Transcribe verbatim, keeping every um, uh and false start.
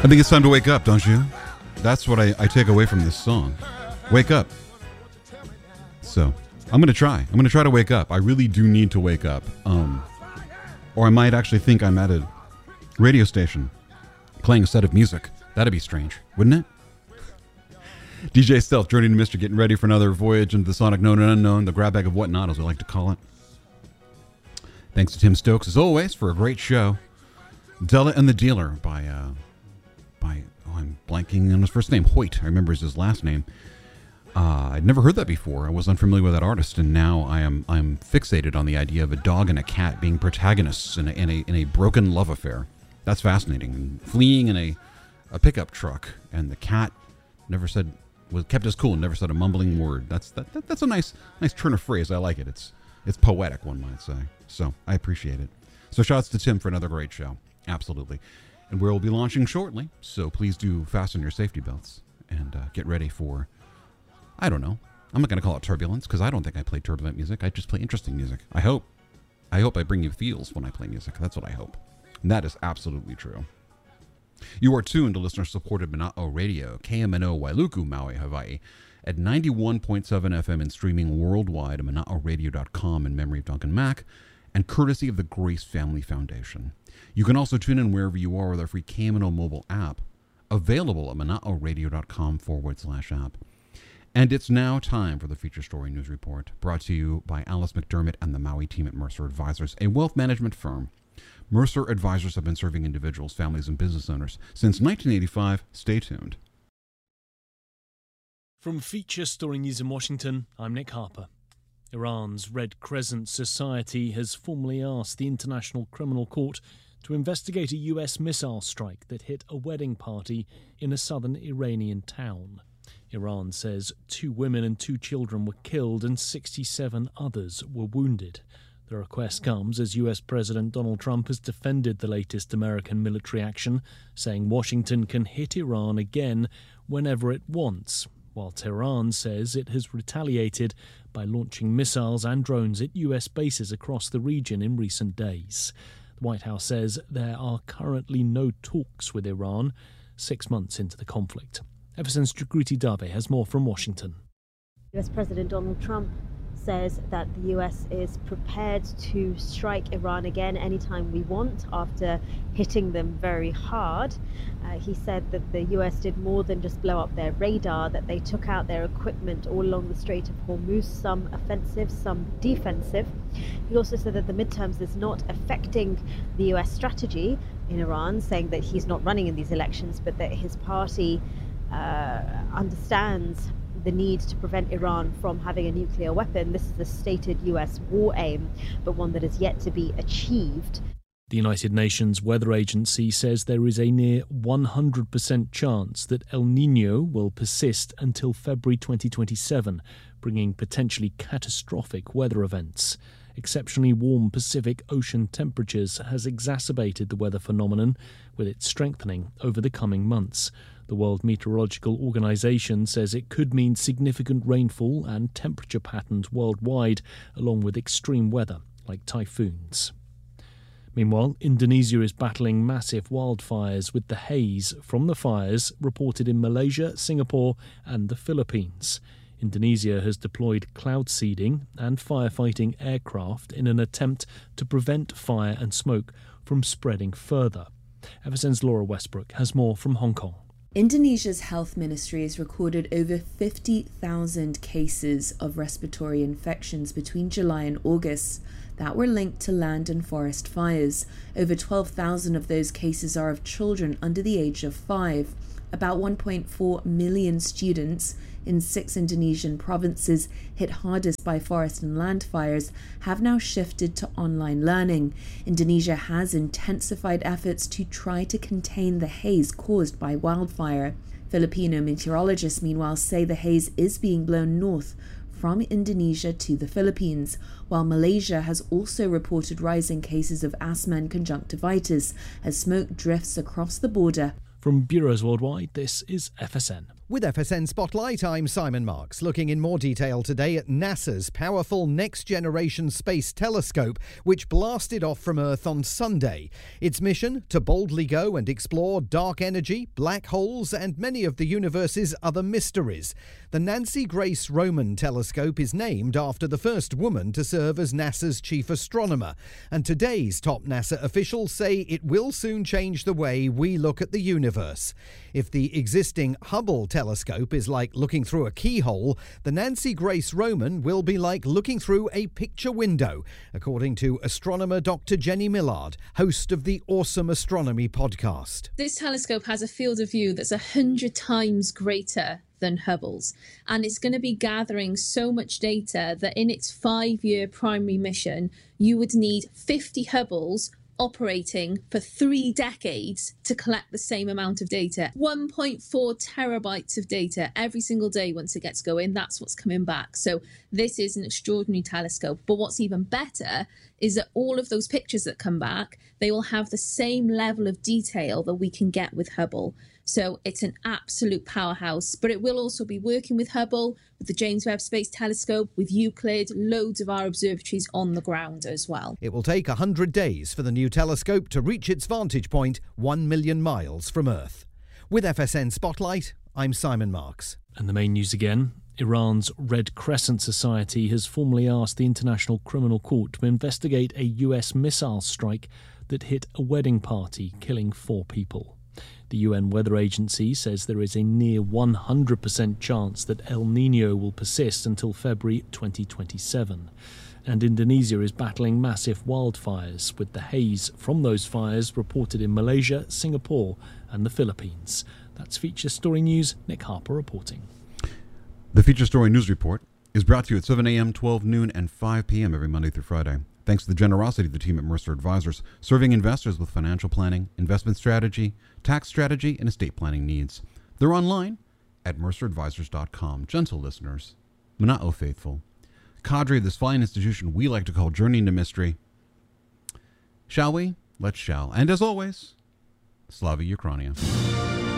I think it's time to wake up, don't you? That's what I, I take away from this song. Wake up. So, I'm going to try. I'm going to try to wake up. I really do need to wake up. Um, or I might actually think I'm at a radio station playing a set of music. That'd be strange, wouldn't it? D J Stealth, Journey to Mystery, getting ready for another voyage into the sonic known and unknown, the grab bag of whatnot, as we like to call it. Thanks to Tim Stokes, as always, for a great show. Della and the Dealer by, uh, by oh, I'm blanking on his first name, Hoyt. I remember his last name. Uh, I'd never heard that before. I was unfamiliar with that artist, and now I am I'm fixated on the idea of a dog and a cat being protagonists in a, in a, in a broken love affair. That's fascinating. Fleeing in a, a pickup truck, and the cat never said, was kept his cool and never said a mumbling word. That's that, that that's a nice nice turn of phrase. I like it. It's it's poetic, one might say. So I appreciate it. So shouts to Tim for another great show. Absolutely. And we'll be launching shortly, so please do fasten your safety belts and uh, get ready for, I don't know, I'm not going to call it turbulence, because I don't think I play turbulent music. I just play interesting music. I hope. I hope I bring you feels when I play music. That's what I hope. And that is absolutely true. You are tuned to listener-supported Mana'o Radio, K M N O Wailuku, Maui, Hawaii, at ninety-one point seven F M and streaming worldwide at mana'o radio dot com in memory of Duncan Mack, and courtesy of the Grace Family Foundation. You can also tune in wherever you are with our free K M N O mobile app, available at mana'o radio dot com forward slash app. And it's now time for the Feature Story News Report, brought to you by Alice McDermott and the Maui team at Mercer Advisors, a wealth management firm. Mercer Advisors have been serving individuals, families, and business owners since nineteen eighty-five. Stay tuned. From Feature Story News in Washington, I'm Nick Harper. Iran's Red Crescent Society has formally asked the International Criminal Court to investigate a U S missile strike that hit a wedding party in a southern Iranian town. Iran says two women and two children were killed and sixty-seven others were wounded. The request comes as U S President Donald Trump has defended the latest American military action, saying Washington can hit Iran again whenever it wants, while Tehran says it has retaliated by launching missiles and drones at U S bases across the region in recent days. The White House says there are currently no talks with Iran, six months into the conflict. Eversen's Jagriti Dave has more from Washington. U S President Donald Trump says that the U S is prepared to strike Iran again anytime we want after hitting them very hard. Uh, he said that the U S did more than just blow up their radar, that they took out their equipment all along the Strait of Hormuz, some offensive, some defensive. He also said that the midterms is not affecting the U S strategy in Iran, saying that he's not running in these elections, but that his party uh, understands the need to prevent Iran from having a nuclear weapon. This is a stated U S war aim, but one that is yet to be achieved. The United Nations Weather Agency says there is a near one hundred percent chance that El Niño will persist until February twenty twenty-seven, bringing potentially catastrophic weather events. Exceptionally warm Pacific Ocean temperatures has exacerbated the weather phenomenon, with it strengthening over the coming months. The World Meteorological Organization says it could mean significant rainfall and temperature patterns worldwide, along with extreme weather like typhoons. Meanwhile, Indonesia is battling massive wildfires, with the haze from the fires reported in Malaysia, Singapore and the Philippines. Indonesia has deployed cloud seeding and firefighting aircraft in an attempt to prevent fire and smoke from spreading further. Eversen's Laura Westbrook has more from Hong Kong. Indonesia's health ministry has recorded over fifty thousand cases of respiratory infections between July and August that were linked to land and forest fires. Over twelve thousand of those cases are of children under the age of five. About one point four million students in six Indonesian provinces hit hardest by forest and land fires have now shifted to online learning. Indonesia has intensified efforts to try to contain the haze caused by wildfire. Filipino meteorologists, meanwhile, say the haze is being blown north from Indonesia to the Philippines, while Malaysia has also reported rising cases of asthma and conjunctivitis as smoke drifts across the border. From Bureaus Worldwide, this is F S N. With F S N Spotlight, I'm Simon Marks, looking in more detail today at NASA's powerful Next-Generation Space Telescope, which blasted off from Earth on Sunday. Its mission, to boldly go and explore dark energy, black holes, and many of the universe's other mysteries. The Nancy Grace Roman Telescope is named after the first woman to serve as NASA's chief astronomer, and today's top NASA officials say it will soon change the way we look at the universe. If the existing Hubble telescope is like looking through a keyhole, the Nancy Grace Roman will be like looking through a picture window, according to astronomer Doctor Jenny Millard, host of the Awesome Astronomy podcast. This telescope has a field of view that's a hundred times greater than Hubble's, and it's going to be gathering so much data that in its five-year primary mission, you would need fifty Hubbles operating for three decades to collect the same amount of data. one point four terabytes of data every single day once it gets going. That's what's coming back. So this is an extraordinary telescope. But what's even better is that all of those pictures that come back, they will have the same level of detail that we can get with Hubble. So it's an absolute powerhouse, but it will also be working with Hubble, with the James Webb Space Telescope, with Euclid, loads of our observatories on the ground as well. It will take one hundred days for the new telescope to reach its vantage point one million miles from Earth. With F S N Spotlight, I'm Simon Marks. And the main news again. Iran's Red Crescent Society has formally asked the International Criminal Court to investigate a U S missile strike that hit a wedding party, killing four people. The U N Weather Agency says there is a near one hundred percent chance that El Niño will persist until February twenty twenty-seven. And Indonesia is battling massive wildfires, with the haze from those fires reported in Malaysia, Singapore and the Philippines. That's Feature Story News. Nick Harper reporting. The Feature Story News Report is brought to you at seven a.m., twelve noon and five p.m. every Monday through Friday. Thanks to the generosity of the team at Mercer Advisors, serving investors with financial planning, investment strategy, tax strategy, and estate planning needs. They're online at mercer advisors dot com. Gentle listeners, Mana'o faithful, cadre of this fine institution we like to call Journey into Mystery. Shall we? Let's shall. And as always, Slava Ukrainia.